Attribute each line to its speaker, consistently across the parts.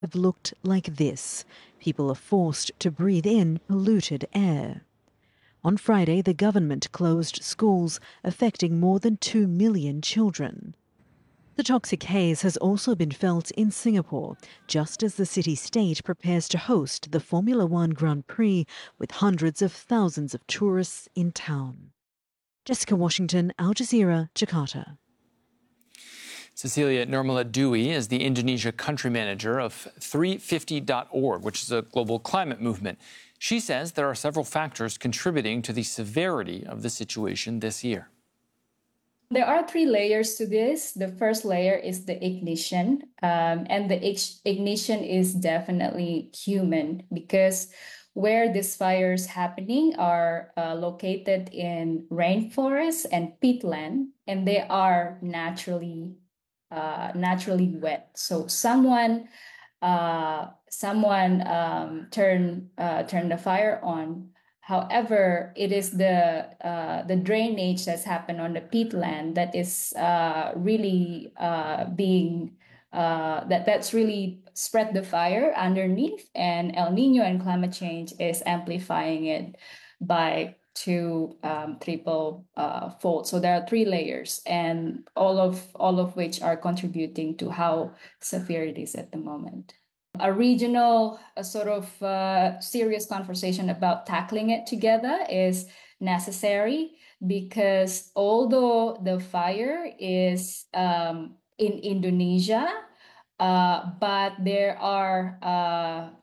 Speaker 1: have looked like this. People are forced to breathe in polluted air. On Friday, the government closed schools, affecting more than 2 million children. The toxic haze has also been felt in Singapore, just as the city-state prepares to host the Formula One Grand Prix with hundreds of thousands of tourists in town. Jessica Washington, Al Jazeera, Jakarta.
Speaker 2: Cecilia Nirmala Dewey is the Indonesia country manager of 350.org, which is a global climate movement. She says there are several factors contributing to the severity of the situation this year.
Speaker 3: There are 3 layers to this. The first layer is the ignition, and the ignition is definitely human because where these fires happening are located in rainforests and peatland, and they are naturally wet. So someone turn the fire on. However, it is the drainage that's happened on the peatland that is really that's really spread the fire underneath, and El Nino and climate change is amplifying it by triple fold. So there are 3 layers, and all of which are contributing to how severe it is at the moment. A regional serious conversation about tackling it together is necessary because although the fire is in Indonesia, but there are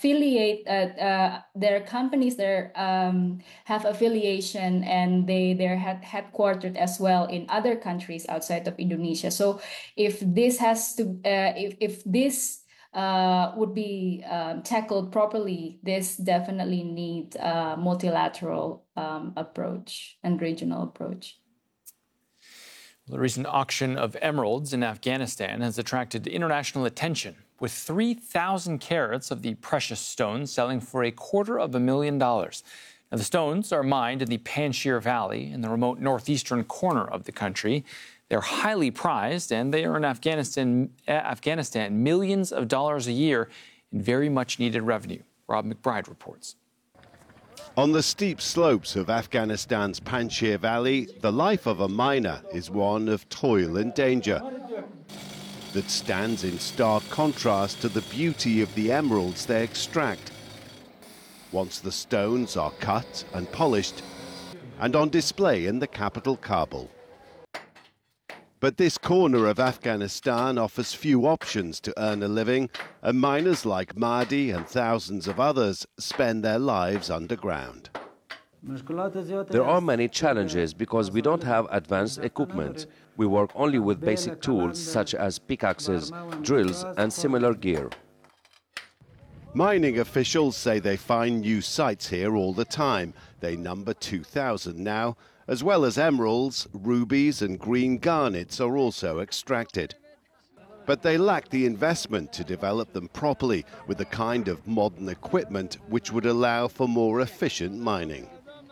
Speaker 3: there are companies that have affiliation, and they're headquartered as well in other countries outside of Indonesia. So if this has to if this would be tackled properly, this definitely needs a multilateral approach and regional approach.
Speaker 2: The recent auction of emeralds in Afghanistan has attracted international attention, with 3,000 carats of the precious stones selling for $250,000. Now, the stones are mined in the Panjshir Valley in the remote northeastern corner of the country. They're highly prized, and they earn Afghanistan millions of dollars a year in very much needed revenue. Rob McBride reports.
Speaker 4: On the steep slopes of Afghanistan's Panjshir Valley, the life of a miner is one of toil and danger that stands in stark contrast to the beauty of the emeralds they extract. Once the stones are cut and polished and on display in the capital, Kabul. But this corner of Afghanistan offers few options to earn a living, and miners like Mahdi and thousands of others spend their lives underground.
Speaker 5: There are many challenges because we don't have advanced equipment. We work only with basic tools such as pickaxes, drills and similar gear.
Speaker 4: Mining officials say they find new sites here all the time. They number 2,000 now. As well as emeralds, rubies and green garnets are also extracted. But they lack the investment to develop them properly with the kind of modern equipment which would allow for more efficient mining.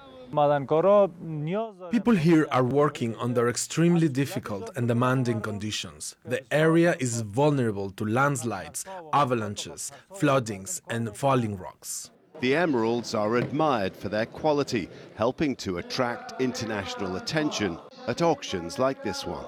Speaker 6: People here are working under extremely difficult and demanding conditions. The area is vulnerable to landslides, avalanches, floodings and falling rocks.
Speaker 4: The emeralds are admired for their quality, helping to attract international attention at auctions like this one.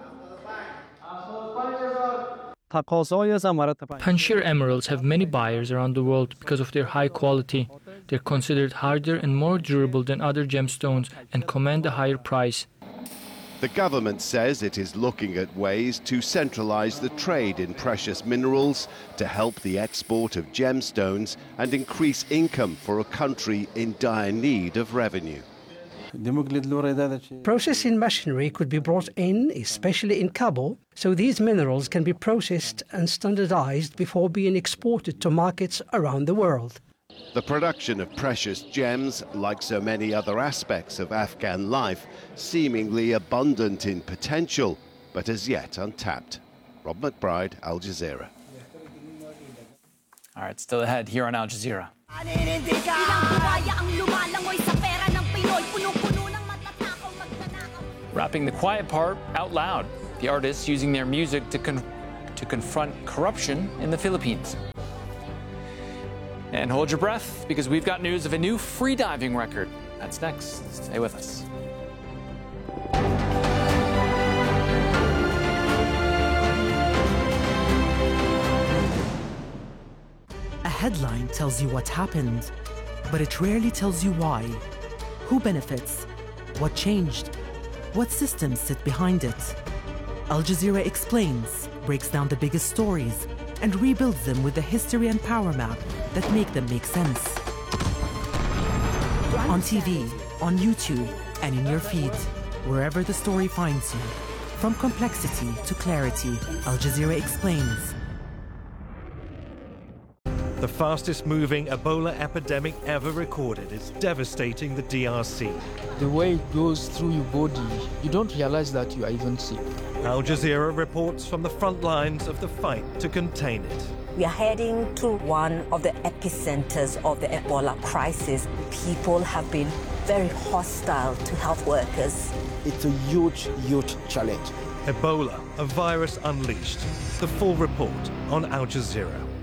Speaker 7: Panjshir emeralds have many buyers around the world because of their high quality. They're considered harder and more durable than other gemstones and command a higher price.
Speaker 4: The government says it is looking at ways to centralize the trade in precious minerals to help the export of gemstones and increase income for a country in dire need of revenue.
Speaker 8: Processing machinery could be brought in, especially in Kabul, so these minerals can be processed and standardized before being exported to markets around the world.
Speaker 4: The production of precious gems, like so many other aspects of Afghan life, seemingly abundant in potential, but as yet untapped. Rob McBride, Al Jazeera.
Speaker 2: All right, still ahead here on Al Jazeera. Rapping the quiet part out loud. The artists using their music to to confront corruption in the Philippines. And hold your breath, because we've got news of a new freediving record. That's next. Stay with us.
Speaker 9: A headline tells you what happened, but it rarely tells you why. Who benefits? What changed? What systems sit behind it? Al Jazeera Explains breaks down the biggest stories and rebuilds them with the history and power map that make them make sense. On TV, on YouTube, and in your feed, wherever the story finds you. From complexity to clarity, Al Jazeera Explains.
Speaker 10: The fastest moving Ebola epidemic ever recorded is devastating the DRC.
Speaker 11: The way it goes through your body, you don't realize that you are even sick.
Speaker 10: Al Jazeera reports from the front lines of the fight to contain it.
Speaker 12: We are heading to one of the epicenters of the Ebola crisis. People have been very hostile to health workers.
Speaker 13: It's a huge, huge challenge.
Speaker 10: Ebola, a virus unleashed. The full report on Al Jazeera.